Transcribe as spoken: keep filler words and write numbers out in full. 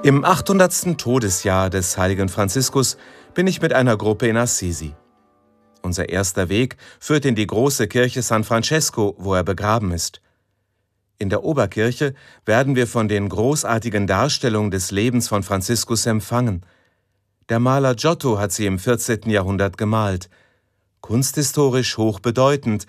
Im achthundertsten Todesjahr des heiligen Franziskus bin ich mit einer Gruppe in Assisi. Unser erster Weg führt in die große Kirche San Francesco, wo er begraben ist. In der Oberkirche werden wir von den großartigen Darstellungen des Lebens von Franziskus empfangen. Der Maler Giotto hat sie im vierzehnten Jahrhundert gemalt. Kunsthistorisch hochbedeutend